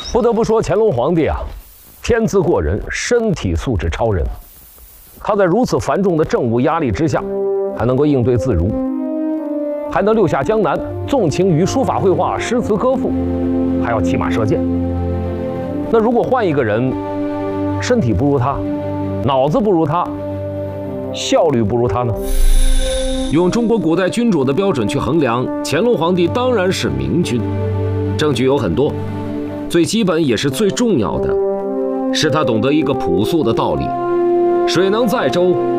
不得不说，乾隆皇帝啊，天资过人，身体素质超人。他在如此繁重的政务压力之下，还能够应对自如，还能六下江南，纵情于书法绘画、诗词歌赋，还要骑马射箭。那如果换一个人，身体不如他，脑子不如他，效率不如他呢？ 用中国古代君主的标准去衡量，乾隆皇帝当然是明君。证据有很多，最基本也是最重要的，是他懂得一个朴素的道理：水能载舟，